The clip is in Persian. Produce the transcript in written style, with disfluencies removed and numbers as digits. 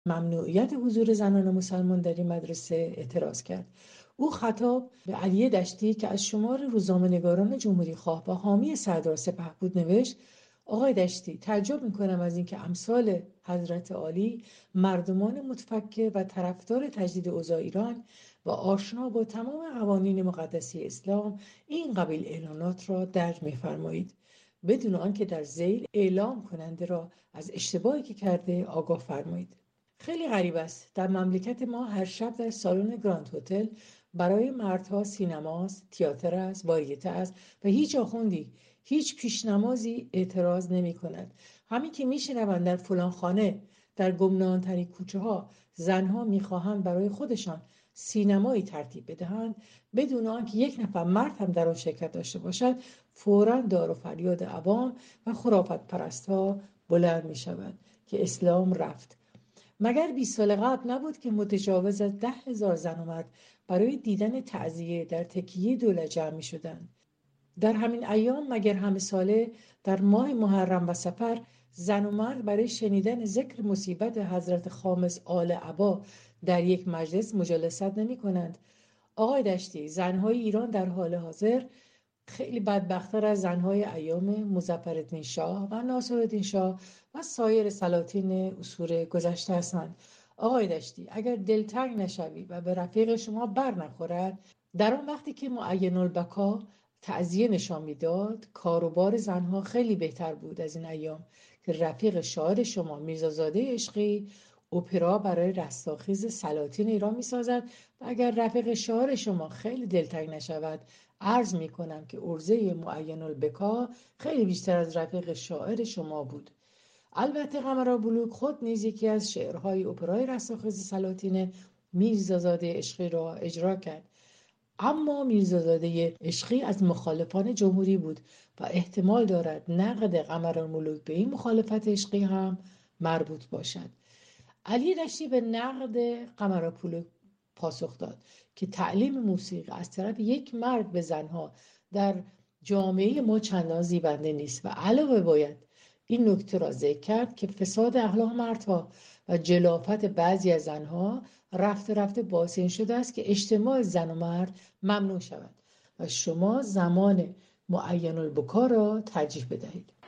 ممنوعیت حضور زنان مسلمان در این مدرسه اعتراض کرد. او خطاب به علی دشتی که از شمار روزنامه‌نگاران جمهوری‌خواه و حامی سردار سپهبود نوشت: آقای دشتی، تعجب می‌کنم از اینکه امثال حضرت عالی، مردمان متفکر و طرفدار تجدید اوضاع ایران و آشنا با تمام قوانین مقدسی اسلام این قبیل اعلانات را درج می‌فرمایید، بدون آنکه در ذیل اعلام کننده را از اشتباهی که کرده آگاه فرمایید. خیلی غریب است، در مملکت ما هر شب در سالن گراند هتل برای مردها سینماست، تئاتر است، واریته است و هیچ آخوندی، هیچ پیشنمازی اعتراض نمی کند. همین که می شنوند در فلان خانه، در گمنام‌ترین کوچه ها زنها می خواهند برای خودشان سینمایی ترتیب بدهند، بدون آنکه یک نفر مرد هم در آن شرکت داشته باشد، فوراً دار و فریاد عوام و خرافت پرستها بلند می شود که اسلام رفت. مگر 20 سال قبل نبود که متجاوز از 10,000 زن و مرد برای دیدن تعزیه در تکیه دولت جمع می شدند؟ در همین ایام مگر همه ساله در ماه محرم و سفر زن و مرد برای شنیدن ذکر مصیبت حضرت خامس آل عبا در یک مجلس مجالست نمی کنند؟ آقای دشتی، زنهای ایران در حال حاضر خیلی بدبخت‌تر از زنهای ایام مظفرالدین شاه و ناصرالدین شاه و سایر سلاطین عصور گذشته هستند. آقای دشتی، اگر دلتنگ نشوی و به رفیق شما بر نخورد، در آن وقتی که معین البکا تعزیه نشان میداد، کار و بار زنها خیلی بهتر بود از این ایام که رفیق شاعر شما میرزازاده عشقی اپرا برای رستاخیز سلاطین ایران میسازد و اگر رفیق شاعر شما خیلی دلتنگ نشود، عرض میکنم که ارزه معین البکا خیلی بیشتر از رفیق شاعر شما بود. البته قمرالبلوک خود نیز یکی از شعرهای اپرای رستاخیز سلاطین میرزازاده عشقی را اجرا کرد، اما میرزازاده عشقی از مخالفان جمهوری بود و احتمال دارد نقد قمرالملوک به این مخالفت عشقی هم مربوط باشد. علی دشتی به نقد قمرالملوک پاسخ داد که تعلیم موسیقی از طرف یک مرد به زنها در جامعه ما چندان زیبنده نیست و علاوه باید این نکته را ذکر کرد که فساد اخلاق مردها و جلافت بعضی از زنها رفته رفته باعث این شده است که اجتماع زن و مرد ممنوع شود و شما زمان معین البکا را ترجیح بدهید.